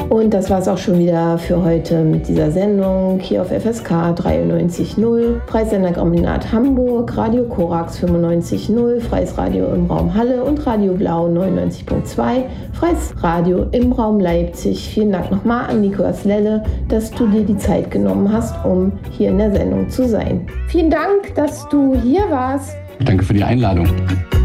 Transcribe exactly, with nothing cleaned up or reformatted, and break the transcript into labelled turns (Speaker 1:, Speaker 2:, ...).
Speaker 1: Und das war es auch schon wieder für heute mit dieser Sendung hier auf F S K dreiundneunzig Komma null, Freisender Kombinat Hamburg, Radio Korax fünfundneunzig Komma null, Freies Radio im Raum Halle und Radio Blau neunundneunzig Komma zwei, Freies Radio im Raum Leipzig. Vielen Dank nochmal an Nikolas Lelle, dass du dir die Zeit genommen hast, um hier in der Sendung zu sein. Vielen Dank, dass du hier warst.
Speaker 2: Danke für die Einladung.